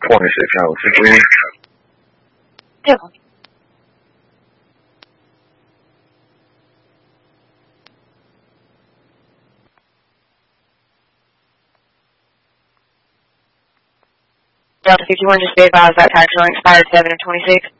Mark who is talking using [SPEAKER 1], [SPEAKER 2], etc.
[SPEAKER 1] 26 hours. 15?
[SPEAKER 2] Yep. Delta 51, just be advised that tax only expired 7 of 26.